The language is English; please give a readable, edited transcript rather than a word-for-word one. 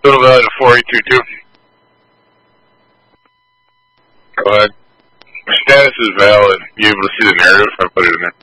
Total value 4822. Go ahead. Status is valid. You able to see the narrative? I put it in there.